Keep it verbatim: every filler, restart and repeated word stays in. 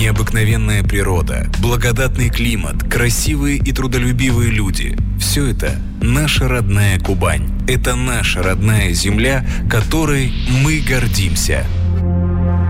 Необыкновенная природа, благодатный климат, красивые и трудолюбивые люди – все это наша родная Кубань. Это наша родная земля, которой мы гордимся.